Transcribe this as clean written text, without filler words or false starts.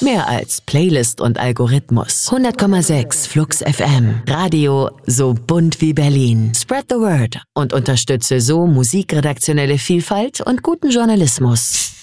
Mehr als Playlist und Algorithmus. 100,6 Flux FM. Radio so bunt wie Berlin. Spread the word und unterstütze so musikredaktionelle Vielfalt und guten Journalismus.